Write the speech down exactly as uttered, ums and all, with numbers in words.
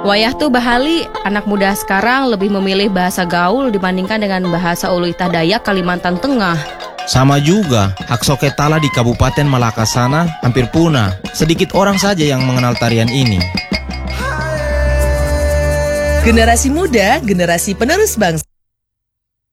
Wayah tu Bahali, anak muda sekarang lebih memilih bahasa gaul dibandingkan dengan bahasa Ulu Itah Dayak Kalimantan Tengah. Sama juga, hak Soketala di Kabupaten Malaka sana hampir punah. Sedikit orang saja yang mengenal tarian ini. Generasi muda, generasi penerus bangsa.